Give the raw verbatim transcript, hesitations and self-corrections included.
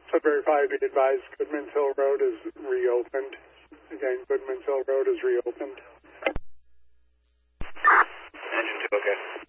Sudbury five, be advised Goodman's Hill Road is reopened. Again, Goodman's Hill Road is reopened. Engine two, okay.